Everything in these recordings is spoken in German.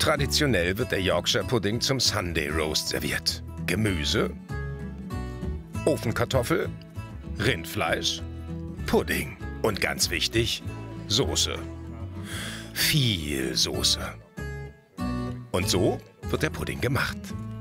Traditionell wird der Yorkshire Pudding zum Sunday Roast serviert. Gemüse, Ofenkartoffel, Rindfleisch, Pudding und ganz wichtig, Soße. Viel Soße. Und so wird der Pudding gemacht.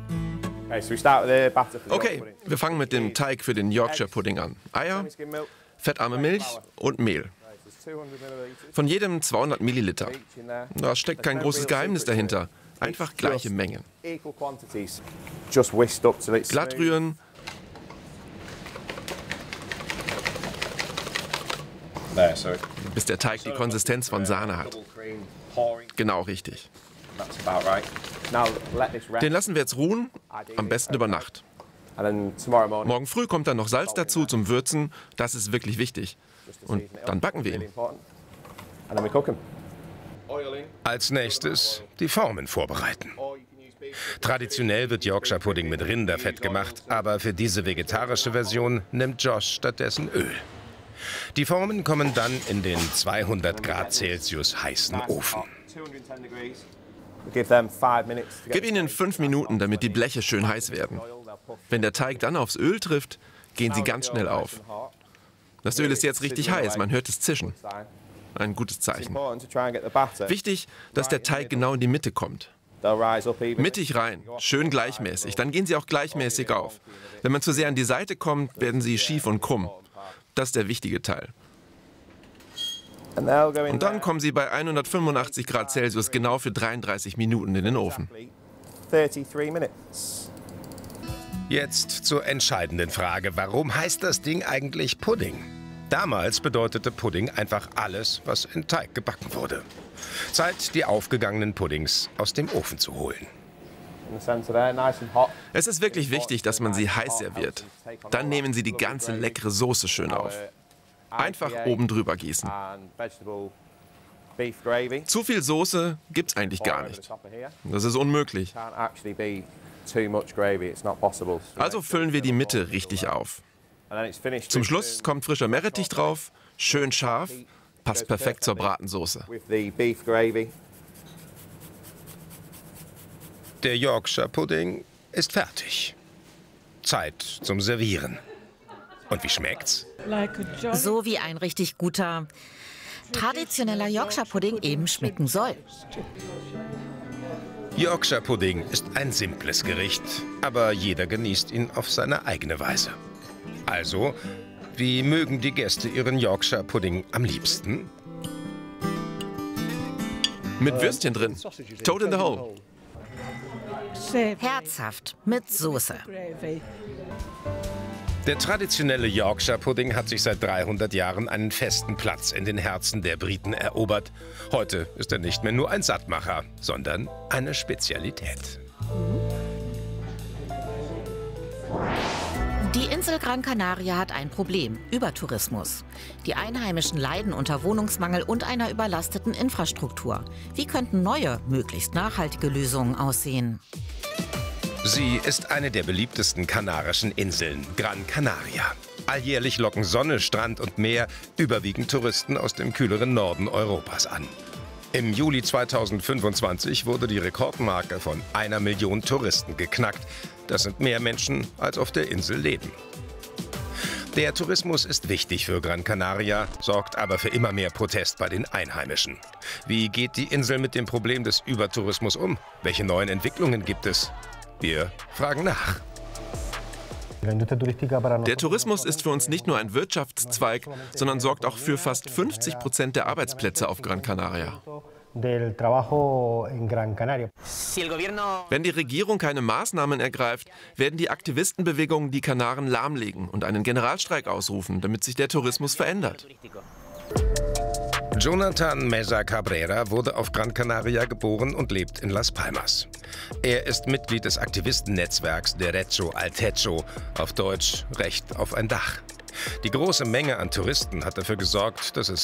Okay, wir fangen mit dem Teig für den Yorkshire Pudding an. Eier, fettarme Milch und Mehl. Von jedem 200 Milliliter. Da steckt kein großes Geheimnis dahinter. Einfach gleiche Mengen. Glatt rühren. Bis der Teig die Konsistenz von Sahne hat. Genau richtig. Den lassen wir jetzt ruhen, am besten über Nacht. Morgen früh kommt dann noch Salz dazu zum Würzen, das ist wirklich wichtig. Und dann backen wir ihn. Als nächstes die Formen vorbereiten. Traditionell wird Yorkshire Pudding mit Rinderfett gemacht, aber für diese vegetarische Version nimmt Josh stattdessen Öl. Die Formen kommen dann in den 200 Grad Celsius heißen Ofen. Gib ihnen 5 Minuten, damit die Bleche schön heiß werden. Wenn der Teig dann aufs Öl trifft, gehen sie ganz schnell auf. Das Öl ist jetzt richtig heiß, man hört es zischen. Ein gutes Zeichen. Wichtig, dass der Teig genau in die Mitte kommt. Mittig rein, schön gleichmäßig, dann gehen sie auch gleichmäßig auf. Wenn man zu sehr an die Seite kommt, werden sie schief und krumm. Das ist der wichtige Teil. Und dann kommen sie bei 185 Grad Celsius genau für 33 Minuten in den Ofen. Jetzt zur entscheidenden Frage. Warum heißt das Ding eigentlich Pudding? Damals bedeutete Pudding einfach alles, was in Teig gebacken wurde. Zeit, die aufgegangenen Puddings aus dem Ofen zu holen. Es ist wirklich wichtig, dass man sie heiß serviert. Dann nehmen Sie die ganze leckere Soße schön auf. Einfach oben drüber gießen. Zu viel Soße gibt's eigentlich gar nicht. Das ist unmöglich. Also füllen wir die Mitte richtig auf. Zum Schluss kommt frischer Meerrettich drauf, schön scharf, passt perfekt zur Bratensoße. Der Yorkshire Pudding ist fertig. Zeit zum Servieren. Und wie schmeckt's? So wie ein richtig guter, traditioneller Yorkshire Pudding eben schmecken soll. Yorkshire Pudding ist ein simples Gericht, aber jeder genießt ihn auf seine eigene Weise. Also, wie mögen die Gäste ihren Yorkshire Pudding am liebsten? Mit Würstchen drin. Toad in the hole. Herzhaft, mit Soße. Der traditionelle Yorkshire Pudding hat sich seit 300 Jahren einen festen Platz in den Herzen der Briten erobert. Heute ist er nicht mehr nur ein Sattmacher, sondern eine Spezialität. Die Insel Gran Canaria hat ein Problem: Übertourismus. Die Einheimischen leiden unter Wohnungsmangel und einer überlasteten Infrastruktur. Wie könnten neue, möglichst nachhaltige Lösungen aussehen? Sie ist eine der beliebtesten kanarischen Inseln, Gran Canaria. Alljährlich locken Sonne, Strand und Meer überwiegend Touristen aus dem kühleren Norden Europas an. Im Juli 2025 wurde die Rekordmarke von 1 Million Touristen geknackt. Das sind mehr Menschen, als auf der Insel leben. Der Tourismus ist wichtig für Gran Canaria, sorgt aber für immer mehr Protest bei den Einheimischen. Wie geht die Insel mit dem Problem des Übertourismus um? Welche neuen Entwicklungen gibt es? Wir fragen nach. Der Tourismus ist für uns nicht nur ein Wirtschaftszweig, sondern sorgt auch für fast 50% der Arbeitsplätze auf Gran Canaria. Wenn die Regierung keine Maßnahmen ergreift, werden die Aktivistenbewegungen die Kanaren lahmlegen und einen Generalstreik ausrufen, damit sich der Tourismus verändert. Jonathan Meza Cabrera wurde auf Gran Canaria geboren und lebt in Las Palmas. Er ist Mitglied des Aktivistennetzwerks Derecho al Techo, auf Deutsch Recht auf ein Dach. Die große Menge an Touristen hat dafür gesorgt, dass es